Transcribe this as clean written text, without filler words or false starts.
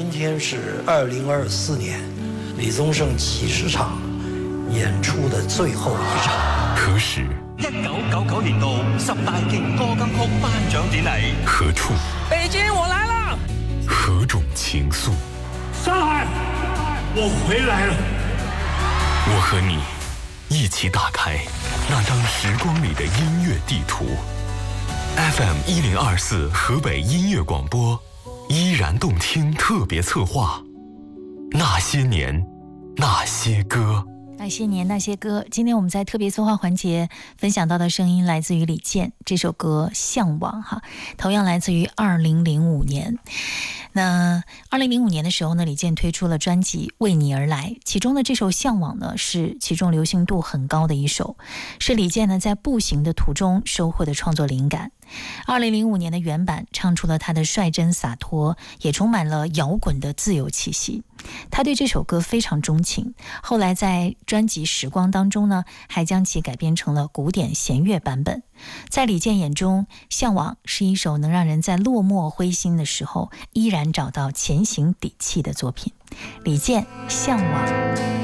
今天是2024年李宗盛70场演出的最后一场。 何时 1999年度10大勁歌金曲頒獎典禮， 何處？ 北京，我來了。 何種情愫？ 上海，我回來了。 我和你一起打開那張時光裡的音樂地圖。FM 1024河北音樂廣播，依然動聽特別策劃。那些年，那些歌。 那些年那些歌，今天我们在特别策划环节分享到的声音来自于李健，这首歌《向往》同样来自于2005年。那2005年的时候呢，李健推出了专辑《为你而来》，其中的这首《向往》呢是其中流行度很高的一首，是李健呢在步行的途中收获的创作灵感。2005年的原版唱出了他的率真洒脱，也充满了摇滚的自由气息。他对这首歌非常钟情，后来在专辑《时光》当中呢，还将其改编成了古典弦乐版本。在李健眼中，《向往》是一首能让人在落寞灰心的时候依然找到前行底气的作品。李健《向往》。